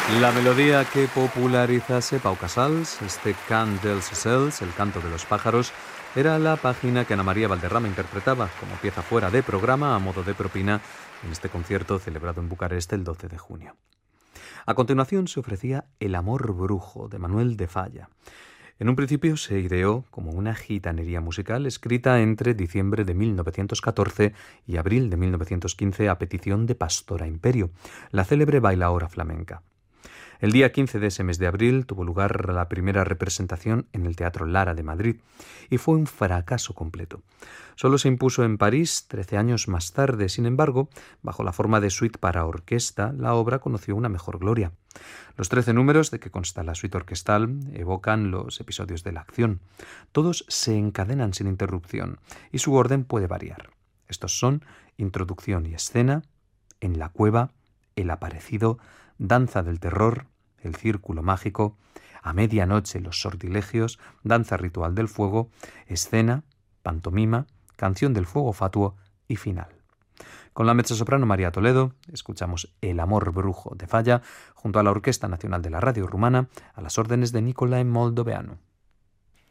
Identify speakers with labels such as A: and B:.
A: La melodía que popularizase Pau Casals, este cant dels ocells, el canto de los pájaros, era la página que Ana María Valderrama interpretaba como pieza fuera de programa a modo de propina en este concierto celebrado en Bucarest el 12 de junio. A continuación se ofrecía El amor brujo de Manuel de Falla. En un principio se ideó como una gitanería musical escrita entre diciembre de 1914 y abril de 1915 a petición de Pastora Imperio, la célebre bailaora flamenca. El día 15 de ese mes de abril tuvo lugar la primera representación en el Teatro Lara de Madrid y fue un fracaso completo. Solo se impuso en París 13 años más tarde. Sin embargo, bajo la forma de suite para orquesta, la obra conoció una mejor gloria. Los 13 números de que consta la suite orquestal evocan los episodios de la acción. Todos se encadenan sin interrupción y su orden puede variar. Estos son Introducción y escena, En la cueva, El aparecido, Danza del terror, El círculo mágico, A medianoche los sortilegios, Danza ritual del fuego, Escena, Pantomima, Canción del fuego fatuo y Final. Con la mezzosoprano María Toledo escuchamos El amor brujo de Falla junto a la Orquesta Nacional de la Radio Rumana a las órdenes de Nicolae Moldoveanu.